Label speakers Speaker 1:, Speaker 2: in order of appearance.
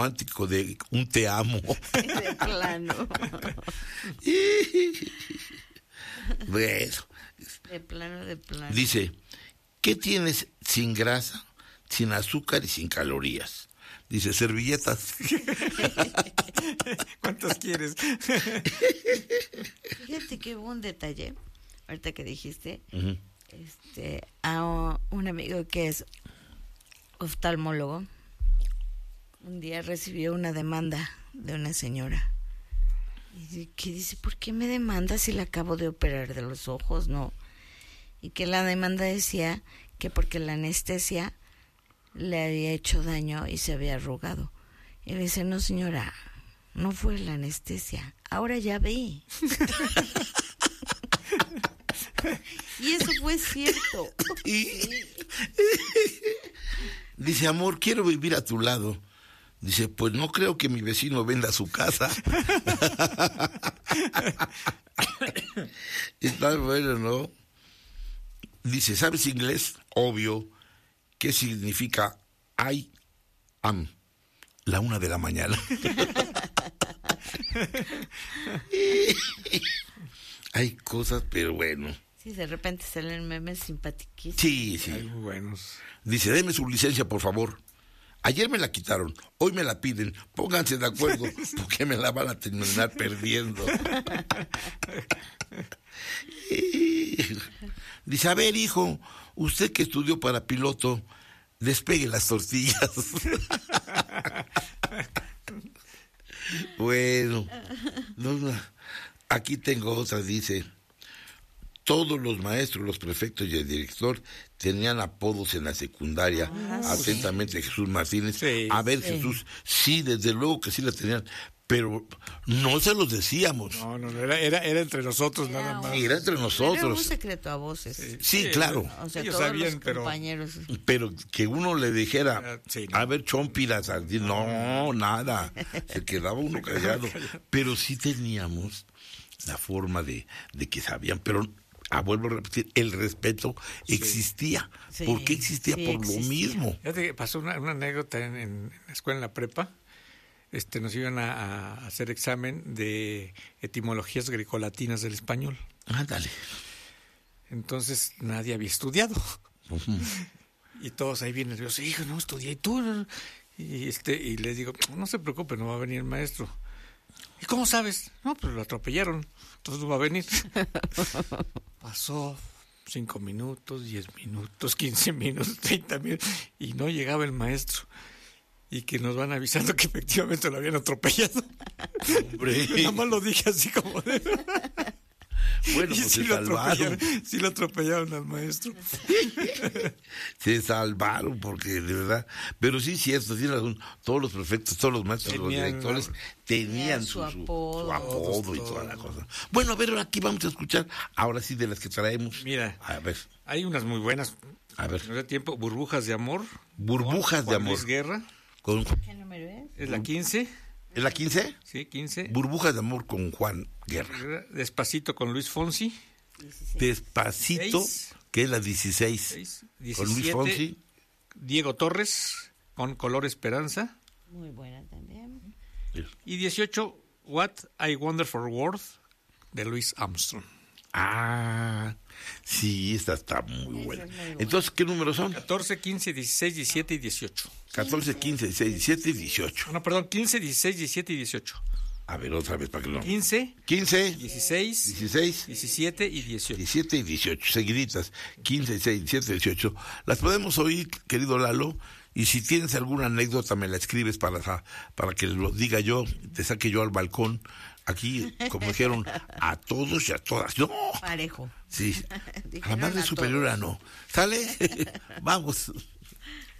Speaker 1: romántico de un te amo.
Speaker 2: De plano.
Speaker 1: Bueno.
Speaker 2: De plano.
Speaker 1: Dice, ¿qué tienes sin grasa, sin azúcar y sin calorías? Dice, servilletas.
Speaker 3: ¿Cuántas quieres?
Speaker 2: Fíjate que hubo un detalle, ahorita que dijiste,
Speaker 1: Uh-huh.
Speaker 2: A un amigo que es oftalmólogo, un día recibió una demanda de una señora. Y que dice, ¿por qué me demanda si la acabo de operar de los ojos? No. Y que la demanda decía que porque la anestesia le había hecho daño y se había arrugado. Y le dice, no señora, no fue la anestesia, ahora ya ve. Y eso fue cierto.
Speaker 1: Dice, amor, quiero vivir a tu lado. Dice, pues no creo que mi vecino venda su casa. Está bueno, ¿no? Dice, ¿sabes inglés? Obvio. ¿Qué significa I am? La 1 de la mañana. Hay cosas, pero bueno.
Speaker 2: Sí, de repente salen memes simpatiquísimos.
Speaker 1: Sí.
Speaker 3: Ay, muy buenos.
Speaker 1: Dice, deme su licencia, por favor. Ayer me la quitaron, hoy me la piden. Pónganse de acuerdo, porque me la van a terminar perdiendo. Dice, a ver, hijo, usted que estudió para piloto, despegue las tortillas. Bueno, aquí tengo otra, dice, todos los maestros, los prefectos y el director tenían apodos en la secundaria. Atentamente, sí. Jesús Martínez.
Speaker 3: Sí,
Speaker 1: a ver,
Speaker 2: sí.
Speaker 1: Jesús, sí, desde luego que sí la tenían, pero no se los decíamos.
Speaker 3: No, era entre nosotros nada más.
Speaker 1: Era entre
Speaker 2: Era un
Speaker 1: nosotros.
Speaker 2: secreto a voces.
Speaker 1: Sí, claro.
Speaker 2: O sea,
Speaker 3: Ellos
Speaker 2: todos
Speaker 3: sabían,
Speaker 2: los
Speaker 3: pero...
Speaker 2: compañeros.
Speaker 1: Pero que uno le dijera,
Speaker 3: Sí, no.
Speaker 1: a ver, chompiras, no, nada. Se quedaba uno callado. Pero sí teníamos la forma de que sabían, pero... vuelvo a repetir, el respeto existía.
Speaker 2: Sí,
Speaker 1: ¿Por qué existía?
Speaker 2: sí
Speaker 1: Por
Speaker 2: existía.
Speaker 1: lo mismo.
Speaker 3: Fíjate que pasó una anécdota en la escuela, en la prepa. Nos iban a hacer examen de etimologías grecolatinas del español.
Speaker 1: Ándale.
Speaker 3: Entonces nadie había estudiado.
Speaker 1: Ujú.
Speaker 3: Y todos ahí bien nerviosos, hijo, no estudié, y tú. No?". Y les digo, no se preocupe, no va a venir el maestro. ¿Y cómo sabes? No, pues lo atropellaron, entonces no va a venir. Pasó 5 minutos, 10 minutos, 15 minutos, 30 minutos, y no llegaba el maestro. Y que nos van avisando que efectivamente lo habían atropellado.
Speaker 1: Hombre.
Speaker 3: Nada más lo dije así como de...
Speaker 1: Bueno,
Speaker 3: Y
Speaker 1: pues
Speaker 3: sí
Speaker 1: se
Speaker 3: lo
Speaker 1: salvaron.
Speaker 3: sí lo atropellaron al maestro.
Speaker 1: Se salvaron porque de verdad. Pero sí, cierto, tiene razón. Todos los prefectos, todos los maestros, los
Speaker 3: Tenían,
Speaker 1: directores tenían su apodo y
Speaker 3: todos.
Speaker 1: toda la cosa. Bueno, a ver, aquí vamos a escuchar, ahora sí, de las que traemos.
Speaker 3: Mira,
Speaker 1: A ver,
Speaker 3: hay unas muy buenas.
Speaker 1: a ver.
Speaker 3: No da tiempo, Burbujas de Amor.
Speaker 1: Burbujas de
Speaker 3: Juan
Speaker 1: amor.
Speaker 3: Luis Guerra.
Speaker 2: ¿Qué número es?
Speaker 3: Es la 15.
Speaker 1: ¿Es la 15?
Speaker 3: Sí, 15.
Speaker 1: Burbujas de amor con Juan Guerra.
Speaker 3: Despacito con Luis Fonsi.
Speaker 1: Despacito,
Speaker 3: 6.
Speaker 1: que es la 16.
Speaker 3: 17.
Speaker 1: Con Luis Fonsi.
Speaker 3: Diego Torres con Color Esperanza.
Speaker 2: Muy buena también.
Speaker 3: Y 18, What I Wonder for World de Louis Armstrong.
Speaker 1: Ah, sí, esta está muy
Speaker 2: Esa
Speaker 1: buena.
Speaker 2: es muy buena.
Speaker 1: Entonces, ¿qué números son?
Speaker 3: 14, 15, 16, 17 y 18.
Speaker 1: 14, 15, 16, 17 y 18.
Speaker 3: No, perdón, 15, 16, 17 y 18.
Speaker 1: A ver, otra vez para que no.
Speaker 3: 15,
Speaker 1: 15,
Speaker 3: 16,
Speaker 1: 16,
Speaker 3: 17 y 18.
Speaker 1: 17 y 18, seguiditas. 15, 16, 17, 18. Las podemos oír, querido Lalo, y si tienes alguna anécdota me la escribes para que lo diga yo, te saque yo al balcón. Aquí, como dijeron, a todos y a todas. No,
Speaker 2: Parejo.
Speaker 1: sí. A la
Speaker 2: Dijeron
Speaker 1: madre
Speaker 2: a
Speaker 1: superiora
Speaker 2: todos.
Speaker 1: no. ¿Sale? Vamos.